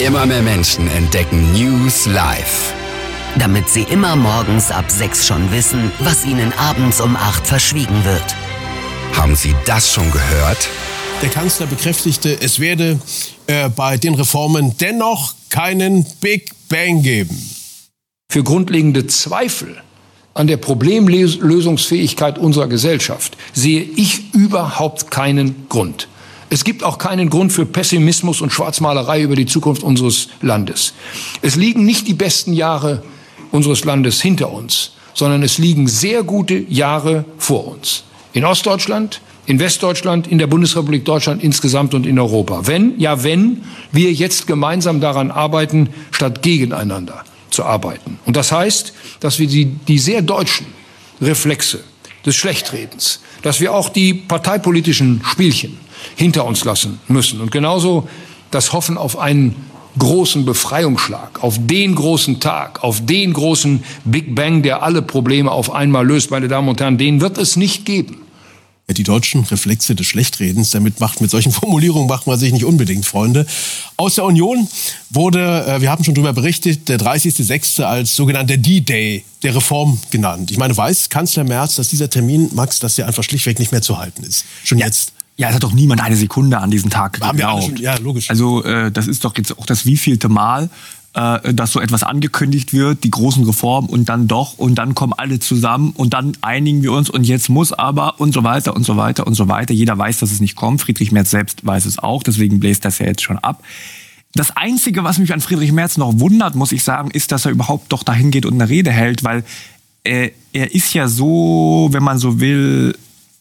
Immer mehr Menschen entdecken News live. Damit sie immer morgens ab 6 schon wissen, was ihnen abends um 8 verschwiegen wird. Haben Sie das schon gehört? Der Kanzler bekräftigte, es werde bei den Reformen dennoch keinen Big Bang geben. Für grundlegende Zweifel an der Problemlösungsfähigkeit unserer Gesellschaft sehe ich überhaupt keinen Grund. Es gibt auch keinen Grund für Pessimismus und Schwarzmalerei über die Zukunft unseres Landes. Es liegen nicht die besten Jahre unseres Landes hinter uns, sondern es liegen sehr gute Jahre vor uns. In Ostdeutschland, in Westdeutschland, in der Bundesrepublik Deutschland insgesamt und in Europa. Wenn wir jetzt gemeinsam daran arbeiten, statt gegeneinander zu arbeiten. Und das heißt, dass wir die sehr deutschen Reflexe des Schlechtredens, dass wir auch die parteipolitischen Spielchen hinter uns lassen müssen. Und genauso das Hoffen auf einen großen Befreiungsschlag, auf den großen Tag, auf den großen Big Bang, der alle Probleme auf einmal löst, meine Damen und Herren, den wird es nicht geben. Die deutschen Reflexe des Schlechtredens, mit solchen Formulierungen macht man sich nicht unbedingt Freunde. Aus der Union wurde, wir haben schon darüber berichtet, der 30.06. als sogenannter D-Day der Reform genannt. Ich meine, weiß Kanzler Merz, dass dieser Termin, Max, dass der einfach schlichtweg nicht mehr zu halten ist? Schon jetzt? Ja, es hat doch niemand eine Sekunde an diesen Tag geglaubt. Ja, logisch. Also das ist doch jetzt auch das wievielte Mal, dass so etwas angekündigt wird, die großen Reformen und dann kommen alle zusammen und dann einigen wir uns und jetzt muss aber und so weiter und so weiter und so weiter. Jeder weiß, dass es nicht kommt. Friedrich Merz selbst weiß es auch, deswegen bläst das ja jetzt schon ab. Das Einzige, was mich an Friedrich Merz noch wundert, muss ich sagen, ist, dass er überhaupt doch dahin geht und eine Rede hält, weil er ist ja so, wenn man so will,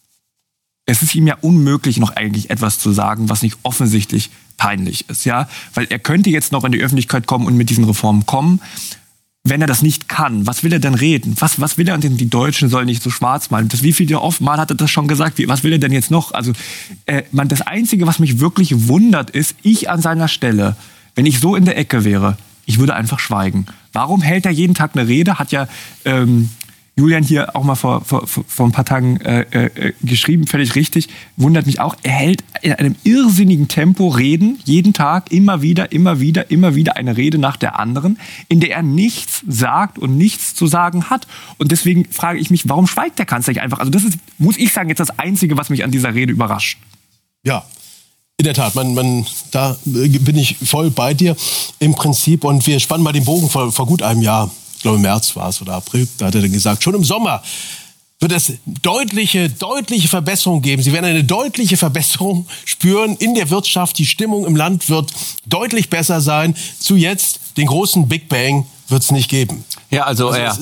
es ist ihm ja unmöglich, noch eigentlich etwas zu sagen, was nicht offensichtlich peinlich ist, ja, weil er könnte jetzt noch in die Öffentlichkeit kommen und mit diesen Reformen kommen. Wenn er das nicht kann, was will er denn reden? Was will er denn? Die Deutschen sollen nicht so schwarz malen. Wie viele Mal hat er das schon gesagt? Was will er denn jetzt noch? Also, das Einzige, was mich wirklich wundert, ist, ich an seiner Stelle, wenn ich so in der Ecke wäre, ich würde einfach schweigen. Warum hält er jeden Tag eine Rede? Hat ja Julian hier auch mal vor ein paar Tagen geschrieben, völlig richtig, wundert mich auch. Er hält in einem irrsinnigen Tempo Reden, jeden Tag, immer wieder eine Rede nach der anderen, in der er nichts sagt und nichts zu sagen hat. Und deswegen frage ich mich, warum schweigt der Kanzler nicht einfach? Also das ist, muss ich sagen, jetzt das Einzige, was mich an dieser Rede überrascht. Ja. In der Tat, da bin ich voll bei dir im Prinzip. Und wir spannen mal den Bogen vor gut einem Jahr. Ich glaube, im März war es oder April, da hat er dann gesagt, schon im Sommer wird es deutliche Verbesserungen geben. Sie werden eine deutliche Verbesserung spüren in der Wirtschaft. Die Stimmung im Land wird deutlich besser sein. Zu jetzt, den großen Big Bang wird es nicht geben. Ja, also er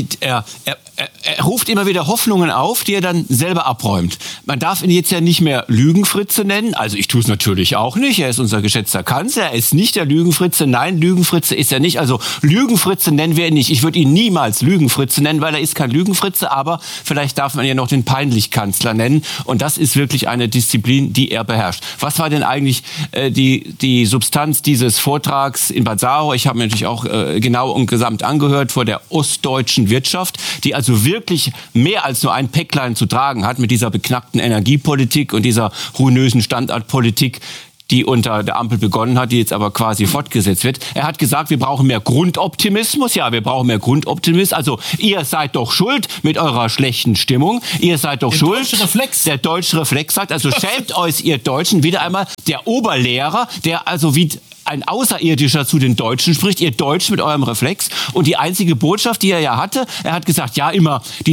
ruft immer wieder Hoffnungen auf, die er dann selber abräumt. Man darf ihn jetzt ja nicht mehr Lügenfritze nennen. Also ich tue es natürlich auch nicht. Er ist unser geschätzter Kanzler. Er ist nicht der Lügenfritze. Nein, Lügenfritze ist er nicht. Also Lügenfritze nennen wir ihn nicht. Ich würde ihn niemals Lügenfritze nennen, weil er ist kein Lügenfritze. Aber vielleicht darf man ihn ja noch den Peinlichkanzler nennen. Und das ist wirklich eine Disziplin, die er beherrscht. Was war denn eigentlich die Substanz dieses Vortrags in Bad Saro? Ich habe mir natürlich auch genau und gesamt angehört vor der ostdeutschen Wirtschaft, die also wirklich mehr als nur ein Päcklein zu tragen hat mit dieser beknackten Energiepolitik und dieser ruinösen Standortpolitik, die unter der Ampel begonnen hat, die jetzt aber quasi fortgesetzt wird. Er hat gesagt, wir brauchen mehr Grundoptimismus. Ja, wir brauchen mehr Grundoptimismus. Also ihr seid doch schuld mit eurer schlechten Stimmung. Ihr seid doch schuld. Der deutsche Reflex sagt, also schämt euch, ihr Deutschen. Wieder einmal der Oberlehrer, der also wie ein Außerirdischer zu den Deutschen spricht, ihr Deutsch mit eurem Reflex. Und die einzige Botschaft, die er ja hatte, er hat gesagt, ja immer, die